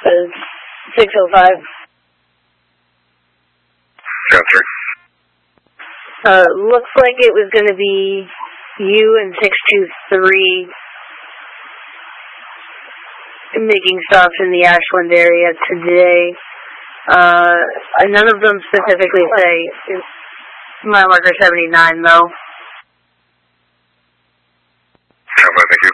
605. Transfer. Looks like it was going to be you and 623 making stops in the Ashland area today. None of them specifically say mile marker 79, though. Thank you.